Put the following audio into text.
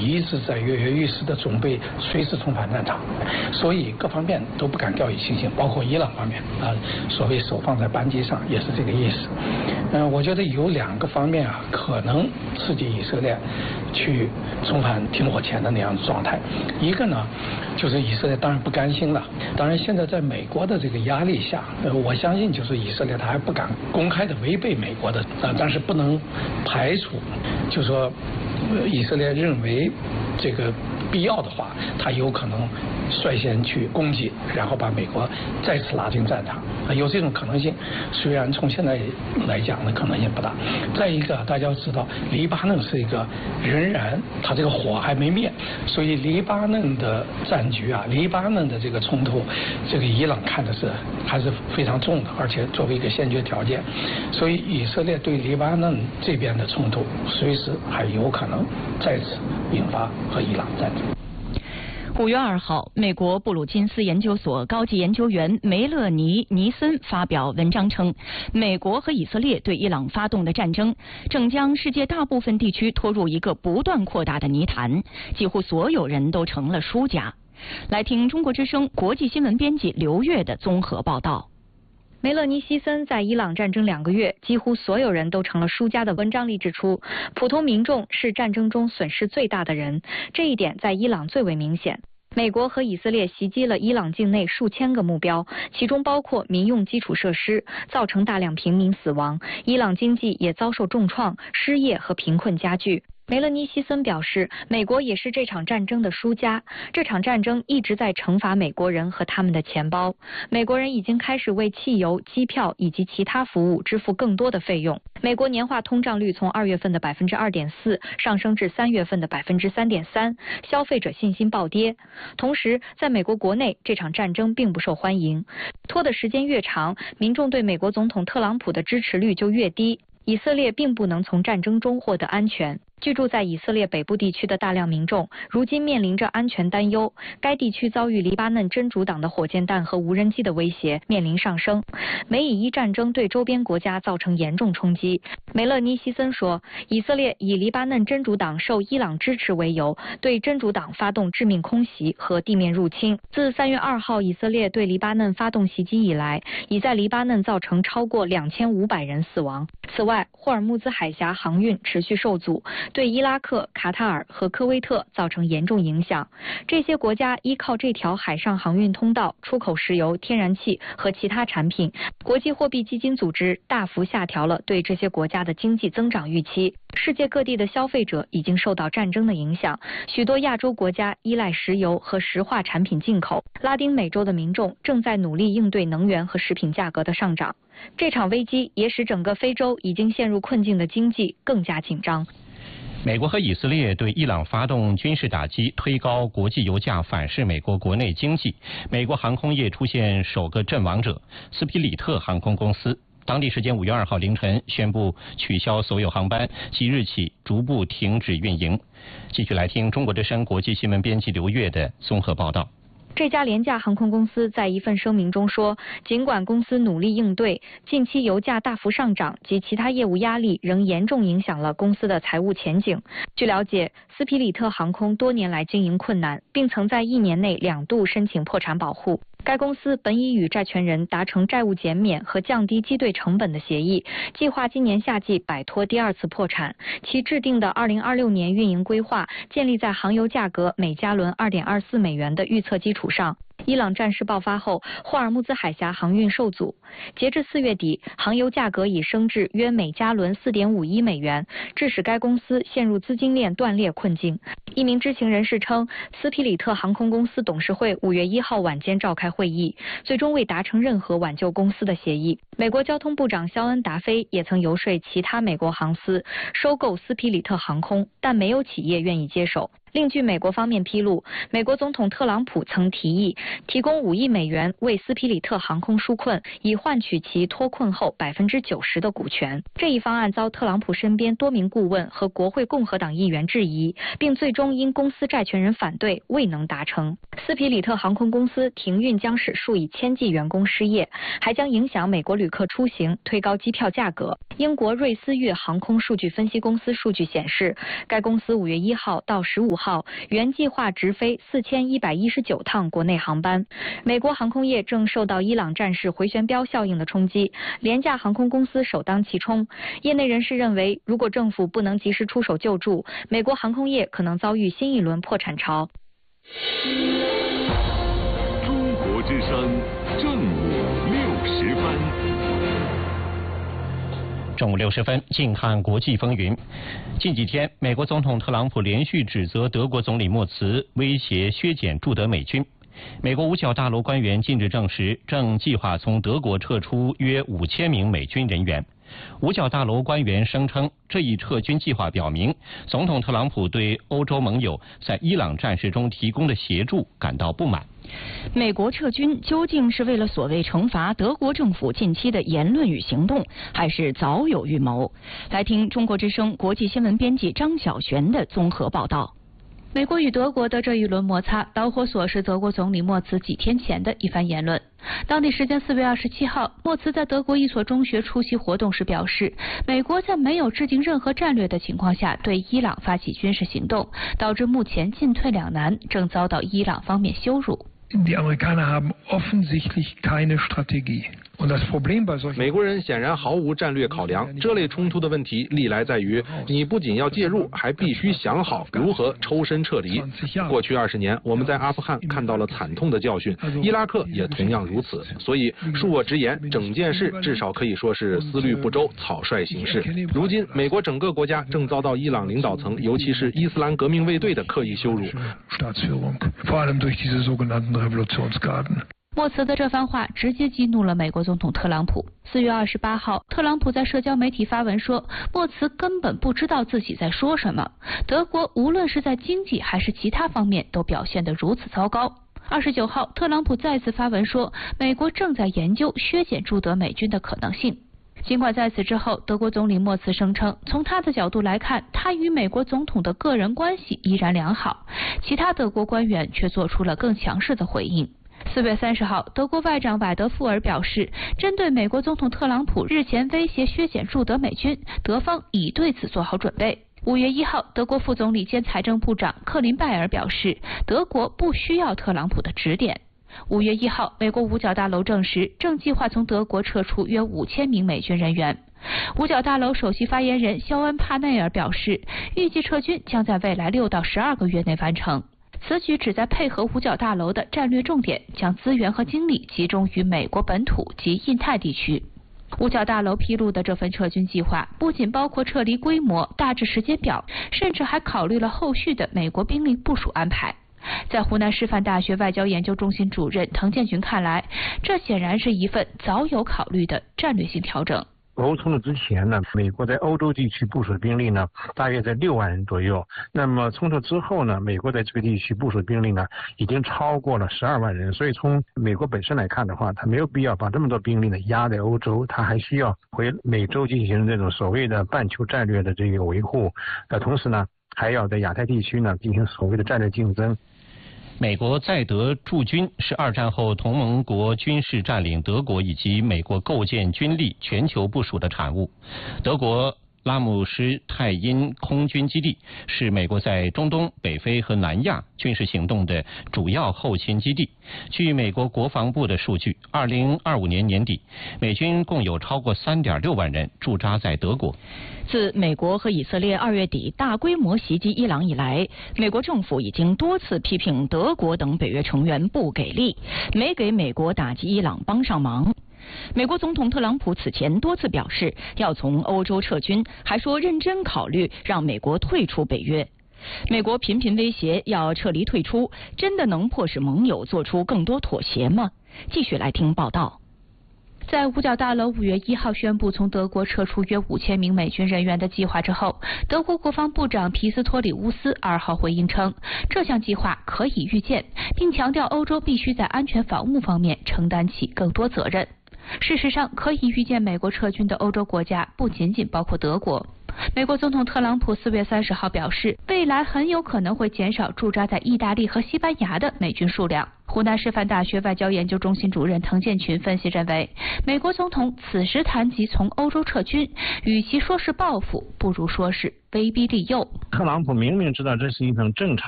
一直在跃跃欲试的准备随时重返战场，所以各方面都不敢掉以轻心，包括伊朗方面所谓手放在扳机上也是这个意思。我觉得有2个方面可能刺激以色列去重返停火前的那样的状态。一个呢，就是以色列当然不甘心了，当然现在在美国的这个压力下，我相信就是以色列他还不敢公开的违背美国的，但是不能排除，就是说以色列认为这个必要的话，他有可能率先去攻击，然后把美国再次拉进战场，有这种可能性。虽然从现在来讲呢，可能性不大。再一个，大家要知道，黎巴嫩是一个仍然它这个火还没灭，所以黎巴嫩的战局黎巴嫩的这个冲突，这个伊朗看的是还是非常重的，而且作为一个先决条件，所以以色列对黎巴嫩这边的冲突，随时还有可能再次引发和伊朗战争。 5月2号，美国布鲁金斯研究所高级研究员梅勒尼·尼森发表文章称，美国和以色列对伊朗发动的战争正将世界大部分地区拖入一个不断扩大的泥潭，几乎所有人都成了输家。来听中国之声国际新闻编辑刘越的综合报道。 梅勒尼·希森在伊朗战争2个月，几乎所有人都成了输家的文章里指出，普通民众是战争中损失最大的人，这一点在伊朗最为明显。美国和以色列袭击了伊朗境内数千个目标，其中包括民用基础设施，造成大量平民死亡。伊朗经济也遭受重创，失业和贫困加剧。梅勒尼·希森表示，美国也是这场战争的输家。这场战争一直在惩罚美国人和他们的钱包。美国人已经开始为汽油、机票以及其他服务支付更多的费用。美国年化通胀率从2月份的 2.4% 上升至3月份的 3.3%， 消费者信心暴跌。同时，在美国国内，这场战争并不受欢迎。拖的时间越长，民众对美国总统特朗普的支持率就越低。以色列并不能从战争中获得安全。居住在以色列北部地区的大量民众如今面临着安全担忧，该地区遭遇黎巴嫩真主党的火箭弹和无人机的威胁，面临上升。美以伊战争对周边国家造成严重冲击。梅勒尼·希森说，以色列以黎巴嫩真主党受伊朗支持为由，对真主党发动致命空袭和地面入侵。自3月2号以色列对黎巴嫩发动袭击以来，已在黎巴嫩造成超过2500人死亡。此外，霍尔木兹海峡航运持续受阻，对伊拉克、卡塔尔和科威特造成严重影响。这些国家依靠这条海上航运通道出口石油、天然气和其他产品。国际货币基金组织大幅下调了对这些国家的经济增长预期。世界各地的消费者已经受到战争的影响，许多亚洲国家依赖石油和石化产品进口。拉丁美洲的民众正在努力应对能源和食品价格的上涨。这场危机也使整个非洲已经陷入困境的经济更加紧张。 美国和以色列对伊朗发动军事打击，推高国际油价，反噬美国国内经济。美国航空业出现首个阵亡者，斯皮里特航空公司当地时间5月2号凌晨宣布取消所有航班，即日起逐步停止运营。继续来听中国之声国际新闻编辑刘越的综合报道。 这家廉价航空公司在一份声明中说，尽管公司努力应对，近期油价大幅上涨及其他业务压力仍严重影响了公司的财务前景。据了解，斯皮里特航空多年来经营困难，并曾在1年内2度申请破产保护。该公司本已与债权人达成债务减免和降低机队成本的协议，计划今年夏季摆脱第2次破产。其制定的2026年运营规划建立在航油价格每加仑2.24美元的预测基础上。伊朗战事爆发后，霍尔木兹海峡航运受阻。截至4月底，航油价格已升至约每加仑4.51美元，致使该公司陷入资金链断裂困境。一名知情人士称，斯皮里特航空公司董事会5月1号晚间召开会议，最终未达成任何挽救公司的协议。美国交通部长肖恩·达菲也曾游说其他美国航司收购斯皮里特航空，但没有企业愿意接手。另据美国方面披露，美国总统特朗普曾提议提供5亿美元为斯皮里特航空纾困，以换取其脱困后90%的股权。这一方案遭特朗普身边多名顾问和国会共和党议员质疑，并最终因公司债权人反对未能达成。斯皮里特航空公司停运将使数以千计员工失业，还将影响美国旅客出行，推高机票价格。英国瑞思悦航空数据分析公司数据显示，该公司5月1号到15 号，原计划直飞4119趟国内航班。美国航空业正受到伊朗战事回旋镖效应的冲击，廉价航空公司首当其冲。业内人士认为，如果政府不能及时出手救助，美国航空业可能遭遇新一轮破产潮。 中国之声正午60分。 正午60分，近看国际风云。近几天，美国总统特朗普连续指责德国总理默茨威胁削减驻德美军。美国五角大楼官员近日证实，正计划从德国撤出约5000名美军人员。五角大楼官员声称，这一撤军计划表明，总统特朗普对欧洲盟友在伊朗战事中提供的协助感到不满。 美国撤军究竟是为了所谓惩罚德国政府近期的言论与行动，还是早有预谋？来听中国之声国际新闻编辑张晓璇的综合报道。 美国与德国的这一轮摩擦导火索是德国总理默茨几天前的一番言论。当地时间4月27号，默茨在德国一所中学出席活动时表示，美国在没有制定任何战略的情况下对伊朗发起军事行动，导致目前进退两难，正遭到伊朗方面羞辱。 Die Amerikaner haben offensichtlich keine Strategie. 美国人显然毫无战略考量，这类冲突的问题历来在于，你不仅要介入，还必须想好如何抽身撤离。过去20年，我们在阿富汗看到了惨痛的教训，伊拉克也同样如此。所以，恕我直言，整件事至少可以说是思虑不周、草率行事。如今，美国整个国家正遭到伊朗领导层，尤其是伊斯兰革命卫队的刻意羞辱。 默茨的这番话直接激怒了美国总统特朗普。4月28号，特朗普在社交媒体发文说，默茨根本不知道自己在说什么。德国无论是在经济还是其他方面都表现得如此糟糕。29号，特朗普再次发文说，美国正在研究削减驻德美军的可能性。尽管在此之后，德国总理默茨声称，从他的角度来看，他与美国总统的个人关系依然良好。其他德国官员却做出了更强势的回应。4月30号，德国外长瓦德富尔表示，针对美国总统特朗普日前威胁削减驻德美军，德方已对此做好准备。5月1号，德国副总理兼财政部长克林拜尔表示，德国不需要特朗普的指点。5月1号，美国五角大楼证实，正计划从德国撤出约5000名美军人员。五角大楼首席发言人肖恩·帕内尔表示，预计撤军将在未来6到12个月内完成。此举旨在配合五角大楼的战略重点，将资源和精力集中于美国本土及印太地区。五角大楼披露的这份撤军计划，不仅包括撤离规模、大致时间表，甚至还考虑了后续的美国兵力部署安排。在湖南师范大学外交研究中心主任滕建群看来，这显然是一份早有考虑的战略性调整。 欧冲突之前呢，美国在欧洲地区部署的兵力呢，大约在6万人左右。那么冲突之后呢，美国在这个地区部署兵力呢，已经超过了12万人。所以从美国本身来看的话，它没有必要把这么多兵力呢压在欧洲，它还需要回美洲进行这种所谓的半球战略的这个维护。同时呢，还要在亚太地区呢进行所谓的战略竞争。 美国在德驻军是2战后同盟国军事占领德国以及美国构建军力全球部署的产物。德国拉姆施泰因空军基地是美国在中东、北非和南亚军事行动的主要后勤基地。据美国国防部的数据，2025年年底，美军共有超过3.6万人驻扎在德国。 自美国和以色列2月底大规模袭击伊朗以来，美国政府已经多次批评德国等北约成员不给力，没给美国打击伊朗帮上忙。美国总统特朗普此前多次表示要从欧洲撤军，还说认真考虑让美国退出北约。美国频频威胁要撤离退出，真的能迫使盟友做出更多妥协吗？继续来听报道。 在五角大楼5月1号宣布从德国撤出约5000名美军人员的计划之后，德国国防部长皮斯托里乌斯2号回应称，这项计划可以预见，并强调欧洲必须在安全防务方面承担起更多责任。事实上，可以预见美国撤军的欧洲国家不仅仅包括德国。美国总统特朗普4月30号表示，未来很有可能会减少驻扎在意大利和西班牙的美军数量。湖南师范大学外交研究中心主任滕建群分析认为，美国总统此时谈及从欧洲撤军，与其说是报复，不如说是威逼利诱。 特朗普明明知道这是一种正常